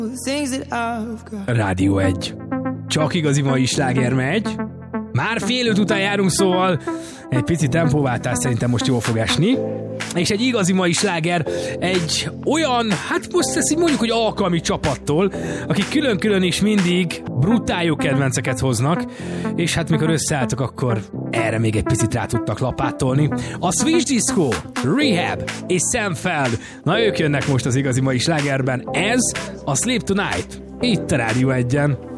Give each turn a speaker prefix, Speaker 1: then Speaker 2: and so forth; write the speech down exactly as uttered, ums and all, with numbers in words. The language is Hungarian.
Speaker 1: Rádió egy. Csak igazi mai sláger megy. Már fél öt után járunk, szóval egy pici tempóváltás szerintem most jól fog esni. És egy igazi mai sláger egy olyan, hát most ezt így mondjuk, hogy alkalmi csapattól, akik külön-külön is mindig brutál jó kedvenceket hoznak, és hát mikor összeálltak, akkor erre még egy picit rá tudtak lapátolni. A Switch Disco, Rehab és Sam Feld. Na, ők jönnek most az igazi mai slágerben. Ez a Sleep Tonight. Itt a Rádió egyen.